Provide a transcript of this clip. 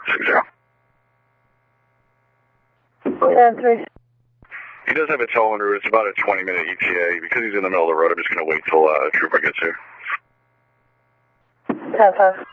10-3. He does have a tow en route. It's about a 20-minute ETA. Because he's in the middle of the road, I'm just going to wait till a trooper gets here. 10-5.